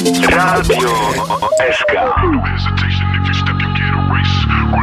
Radio SK. No hesitation, if you step, you get erased.